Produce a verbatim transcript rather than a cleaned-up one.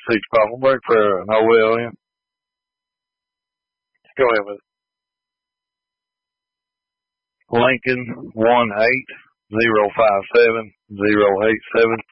Six five. We'll break for Noel in. Go ahead with it. Lincoln one eight zero five seven zero eight seven.